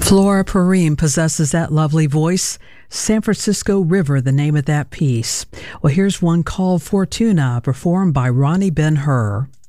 Flora Purim possesses that lovely voice. San Francisco River, the name of that piece. Well, here's one called Fortuna, performed by Ronnie Ben-Hur.